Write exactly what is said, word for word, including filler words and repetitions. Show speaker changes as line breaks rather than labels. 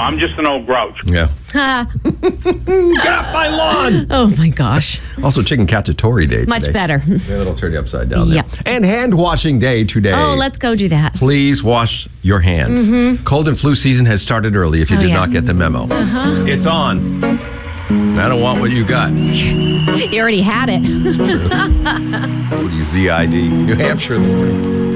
I'm just an old grouch.
Yeah.
Ha.
Get off my lawn!
Oh, my gosh.
Also, chicken cacciatore day today.
Much better.
Yeah, that'll turn you upside down there.
Yep.
And hand washing day today.
Oh, let's go do that.
Please wash your hands. Mm-hmm. Cold and flu season has started early if you
Oh,
did
yeah.
not get the memo.
Uh-huh.
It's on. I don't want what you got.
You already had it.
W Z I D, New Hampshire in the morning.